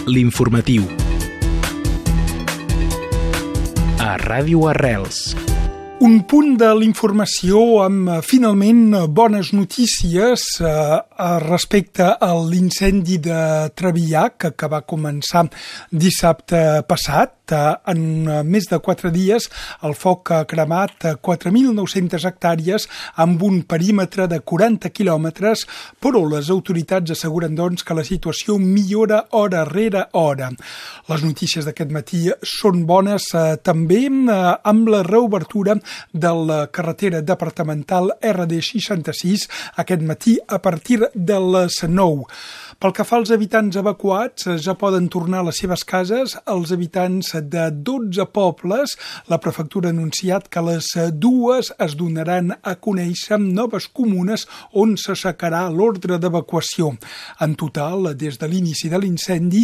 L'informatiu. A Ràdio Arrels. Un punt de l'informació amb, finalment, bones notícies respecte a l'incendi de Trevillac, que va començar dissabte passat. En més de 4 dies, el foc ha cremat 4.900 hectàrees amb un perímetre de 40 quilòmetres, però les autoritats asseguren, doncs, que la situació millora hora rere hora. Les notícies d'aquest matí són bones també amb la reobertura de la carretera departamental RD66 aquest matí a partir de les 9. Pel que fa als habitants evacuats, ja poden tornar a les seves cases. Els habitants de 12 pobles, la prefectura ha anunciat que les dues es donaran a conèixer noves comunes on s'aixecarà l'ordre d'evacuació. En total, des de l'inici de l'incendi,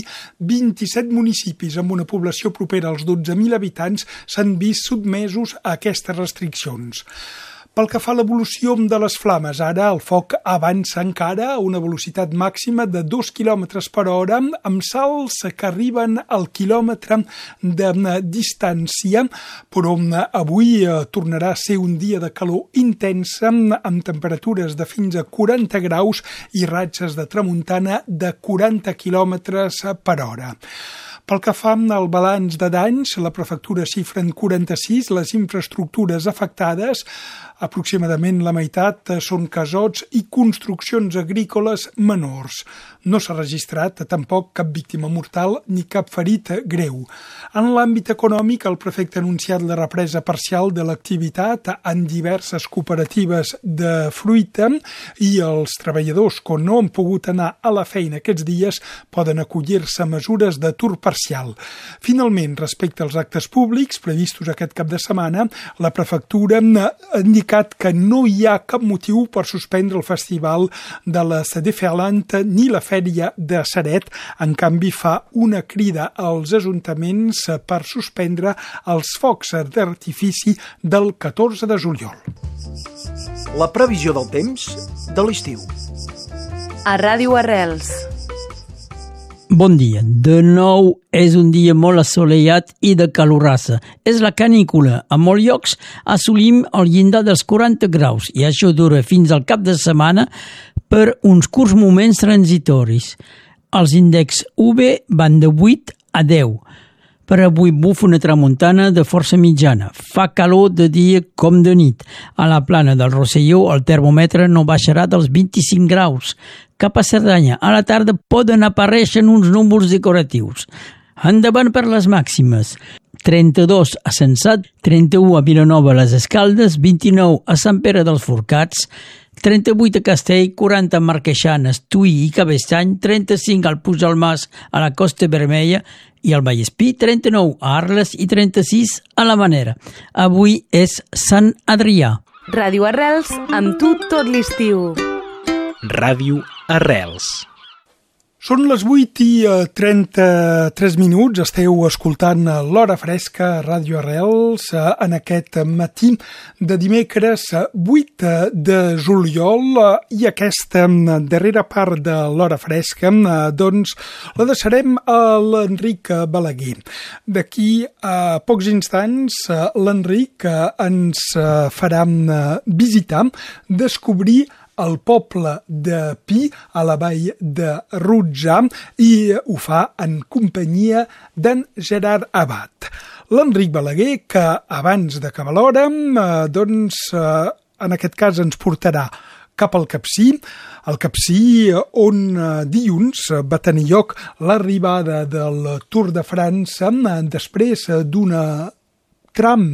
27 municipis amb una població propera als 12.000 habitants s'han vist sotmesos a aquestes restriccions. Pel que fa a l'evolució de les flames, ara el foc avança encara a una velocitat màxima de 2 km per hora, amb salts que arriben al quilòmetre de distància, però avui tornarà a ser un dia de calor intensa, amb temperatures de fins a 40 graus i ratxes de tramuntana de 40 km per hora. Pel que fa al balanç de danys, la prefectura xifra en 46 les infraestructures afectades. Aproximadament la meitat són casots i construccions agrícoles menors. No s'ha registrat tampoc cap víctima mortal ni cap ferit greu. En l'àmbit econòmic, el prefecte ha anunciat la represa parcial de l'activitat en diverses cooperatives de fruita i els treballadors que no han pogut anar a la feina aquests dies poden acollir-se a mesures d'atur parcial. Finalment, respecte als actes públics previstos aquest cap de setmana, la prefectura ha indicat que no hi ha cap motiu per suspendre el festival de la Cedefealant ni la Fèria de Ceret. En canvi, fa una crida als ajuntaments per suspendre els focs d'artifici del 14 de juliol. La previsió del temps de l'estiu. A Ràdio Arrels. Bon dia. De nou és un dia molt assolellat i de calorassa. És la canícula. A molts llocs assolim el llindar dels 40 graus i això dura fins al cap de setmana per uns curts moments transitoris. Els índexs UV van de 8 a 10. Per avui bufa una tramuntana de força mitjana. Fa calor de dia com de nit. A la plana del Rosselló el termòmetre no baixarà dels 25 graus. Cap a Cerdanya, a la tarda poden aparèixer uns núvols decoratius. Endavant per les màximes. 32 a Sensat, 31 a Vilanova les Escaldes, 29 a Sant Pere dels Forcats, 38 a Castell, 40 a Marqueixanes, Tuí i Cabestany, 35 al Puig del Mas a la Costa Vermella i al Vallespí, 39 a Arles i 36 a la Manera. Avui és Sant Adrià. Ràdio Arrels, amb tu tot l'estiu. Ràdio Arrels. Són les 8:33 minuts, esteu escoltant l'Hora Fresca a Ràdio Arrels en aquest matí de dimecres 8 de juliol i aquesta darrera part de l'Hora Fresca doncs la deixarem a l'Enric Balaguer. D'aquí a pocs instants l'Enric ens farà visitar, descobrir el poble de Pi, a la vall de Rutjà, i ho fa en companyia d'en Gerard Abad. L'Enric Balaguer, que abans d'acabar l'hora, en aquest cas ens portarà cap al Capcir, el Capcir on dilluns va tenir lloc l'arribada del Tour de França després d'una tram